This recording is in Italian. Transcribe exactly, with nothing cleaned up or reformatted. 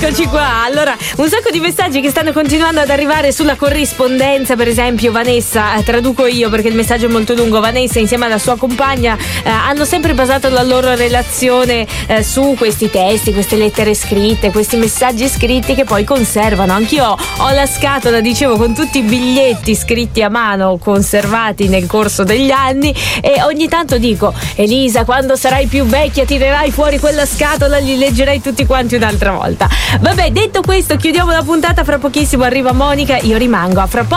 eccoci qua. Allora, un sacco di messaggi che stanno continuando ad arrivare sulla corrispondenza. Per esempio Vanessa, eh, traduco io perché il messaggio è molto lungo. Vanessa insieme alla sua compagna eh, hanno sempre basato la loro relazione eh, su questi testi, queste lettere scritte, questi messaggi scritti che poi conservano. Anch'io ho la scatola, dicevo, con tutti i biglietti scritti a mano conservati nel corso degli anni, e ogni tanto dico: Elisa, quando sarai più vecchia tirerai fuori quella scatola, li leggerai tutti quanti un'altra volta. Vabbè, detto questo, chiudiamo la puntata. Fra pochissimo arriva Monica, io rimango. A fra poco.